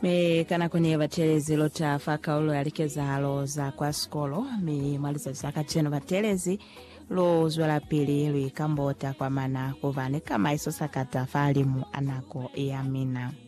Me kana kwenye batelezi lota faka ulo yalikeza halo za kwa skolo mi mwaliza zaka cheno batelezi lo zwala pili lui kambota kwa mana kuvane kama iso sakata falimu anako iamina.